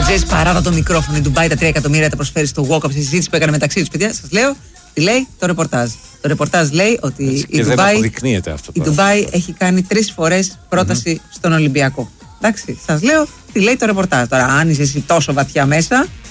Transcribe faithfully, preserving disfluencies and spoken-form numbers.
Τζες παράδα το μικρόφωνο. Η Ντουμπάι τα τρία εκατομμύρια τα προσφέρει στο walk-up στη συζήτηση που έκανε μεταξύ του. Παιδιά, σας λέω τι λέει το ρεπορτάζ. Το ρεπορτάζ λέει ότι έτσι, η Ντουμπάι, αυτό η Ντουμπάι έχει κάνει τρεις φορές πρόταση mm-hmm. στον Ολυμπιακό. Εντάξει, σας λέω τι λέει το ρεπορτάζ. Τώρα, αν είσαι εσύ τόσο βαθιά μέσα.